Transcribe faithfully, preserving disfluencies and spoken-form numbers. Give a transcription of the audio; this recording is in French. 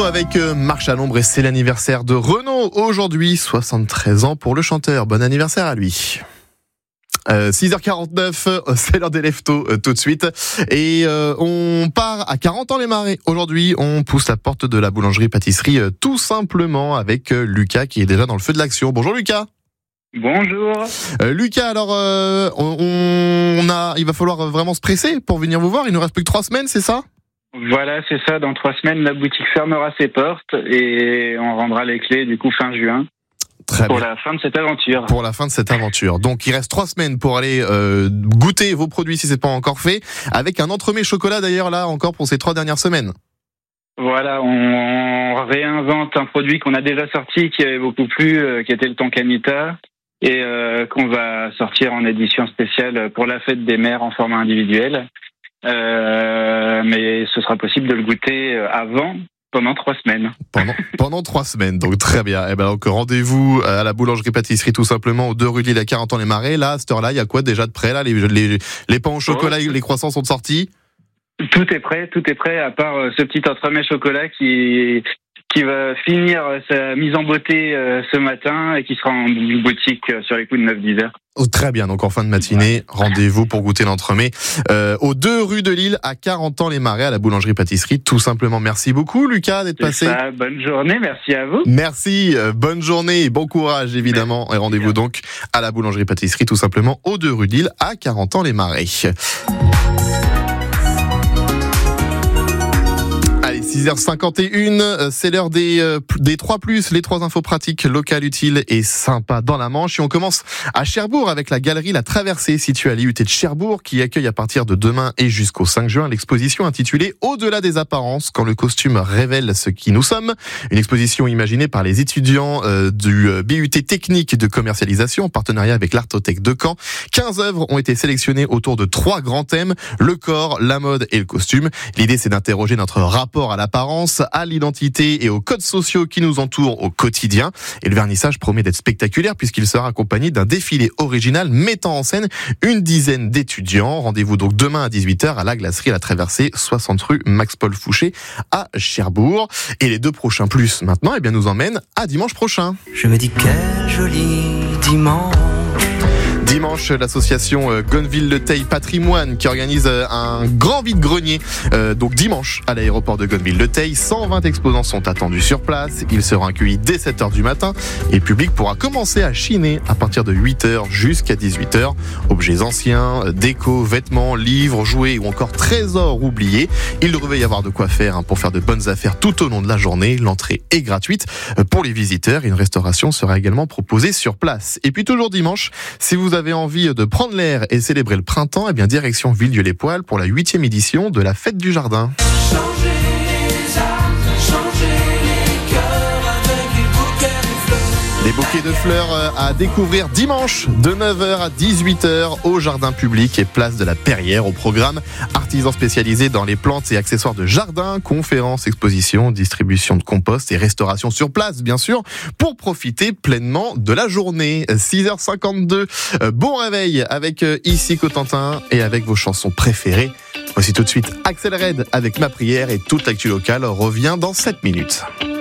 avec Marche à l'ombre et c'est l'anniversaire de Renaud. Aujourd'hui, soixante-treize ans pour le chanteur. Bon anniversaire à lui. Euh, six heures quarante-neuf, c'est l'heure des leftos euh, tout de suite. Et euh, on part à quarante ans les Marais. Aujourd'hui, on pousse la porte de la boulangerie-pâtisserie euh, tout simplement avec euh, Lucas qui est déjà dans le feu de l'action. Bonjour Lucas. Bonjour. Euh, Lucas, alors euh, on, on a, il va falloir vraiment se presser pour venir vous voir. Il nous reste plus que trois semaines, c'est ça ? Voilà, c'est ça. Dans trois semaines, la boutique fermera ses portes et on rendra les clés du coup fin juin. Très pour bien. la fin de cette aventure. Pour la fin de cette aventure. Donc il reste trois semaines pour aller euh, goûter vos produits si c'est pas encore fait, avec un entremets chocolat d'ailleurs là encore pour ces trois dernières semaines. Voilà, on réinvente un produit qu'on a déjà sorti, qui avait beaucoup plu, euh, qui était le Tonkamita, et euh, qu'on va sortir en édition spéciale pour la fête des mères en format individuel. Euh, mais ce sera possible de le goûter avant. Pendant trois semaines. Pendant, pendant trois semaines, donc très bien. Eh ben donc rendez-vous à la boulangerie-pâtisserie tout simplement, aux deux rue de Lille à quarante ans les Marais. Là, à cette heure-là, il y a quoi déjà de prêt là, les, les, les pains au chocolat, oh. Les croissants sont sortis. Tout est prêt, tout est prêt, à part ce petit entremets chocolat qui qui va finir sa mise en beauté ce matin et qui sera en boutique sur les coups de neuf dix heures. Oh, très bien, donc en fin de matinée, rendez-vous pour goûter l'entremet euh, aux deux rue de Lille à quarante ans les Marais à la boulangerie-pâtisserie. Tout simplement, merci beaucoup Lucas d'être C'est passé. Ça, bonne journée, merci à vous. Merci, euh, bonne journée et bon courage évidemment. Merci. Et rendez-vous donc à la boulangerie-pâtisserie tout simplement aux deux rue de Lille à quarante ans les Marais. six heures cinquante et une, c'est l'heure des, euh, des trois plus, les trois infos pratiques, locales, utiles et sympas dans la Manche. Et on commence à Cherbourg avec la galerie La Traversée, située à l'I U T de Cherbourg, qui accueille à partir de demain et jusqu'au cinq juin l'exposition intitulée Au-delà des apparences, quand le costume révèle ce qui nous sommes. Une exposition imaginée par les étudiants euh, du B U T technique de commercialisation en partenariat avec l'Artothèque de Caen. quinze œuvres ont été sélectionnées autour de trois grands thèmes, le corps, la mode et le costume. L'idée, c'est d'interroger notre rapport à l'apparence, à l'identité et aux codes sociaux qui nous entourent au quotidien. Et le vernissage promet d'être spectaculaire puisqu'il sera accompagné d'un défilé original mettant en scène une dizaine d'étudiants. Rendez-vous donc demain à dix-huit heures à la glacerie La Traversée, soixante rue Max-Paul Fouché à Cherbourg. Et les deux prochains plus maintenant, eh bien, nous emmènent à dimanche prochain. Je me dis quel joli dimanche. Dimanche, l'association Gonneville-le-Teil Patrimoine qui organise un grand vide-grenier. Euh, donc dimanche, à l'aéroport de Gonneville-le-Teil, cent vingt exposants sont attendus sur place. Ils seront accueillis dès sept heures du matin et le public pourra commencer à chiner à partir de huit heures jusqu'à dix-huit heures. Objets anciens, déco, vêtements, livres, jouets ou encore trésors oubliés. Il devrait y avoir de quoi faire hein, pour faire de bonnes affaires tout au long de la journée. L'entrée est gratuite pour les visiteurs et une restauration sera également proposée sur place. Et puis toujours dimanche, si vous avez envie de prendre l'air et célébrer le printemps, eh bien direction Villedieu-les-Poêles pour la huitième édition de la Fête du Jardin. Changer les âmes, changer les cœurs avec des bouquets de fleurs. Des bouquets de fleurs à découvrir dimanche de neuf heures à dix-huit heures au jardin public et place de la Perrière. Au programme, artisans spécialisés dans les plantes et accessoires de jardin, conférences, expositions, distribution de compost et restauration sur place, bien sûr, pour profiter pleinement de la journée. six heures cinquante-deux, bon réveil avec Ici Cotentin et avec vos chansons préférées. Voici tout de suite Axel Red avec Ma Prière et toute l'actu locale revient dans sept minutes.